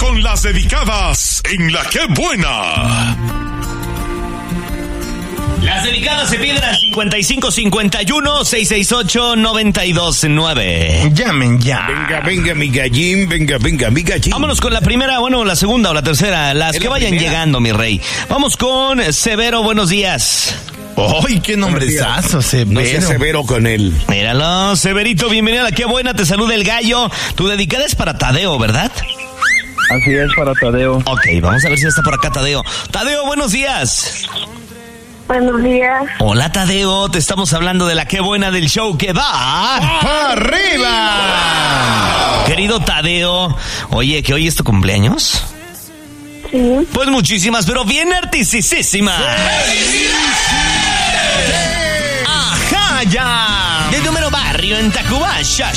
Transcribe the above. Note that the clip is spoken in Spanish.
con las dedicadas en La Qué Buena. Las dedicadas se piden al 5551-668-929. Llamen ya. Venga, mi gallín, venga, mi gallín. Vámonos con la primera, bueno, la segunda o la tercera, las que vayan llegando, mi rey. Vamos con Severo, buenos días. ¡Ay, qué nombrezazo, Severo! No seas severo con él. Míralo, Severito, bienvenido a La Qué Buena, te saluda el gallo. Tu dedicada es para Tadeo, ¿verdad? Así es, para Tadeo. Ok, vamos a ver si está por acá Tadeo. Tadeo, buenos días. Buenos días. Hola, Tadeo, te estamos hablando de La Qué Buena del show que va ¡arriba! Querido Tadeo, oye, ¿que hoy es tu cumpleaños? Sí. Pues muchísimas, pero bien artistísimas. ¡Ajá, ya! De número barrio en Tacubaya,